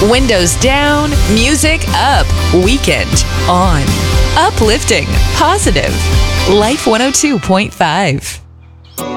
Windows down, music up, weekend on. Uplifting, positive. Life 102.5.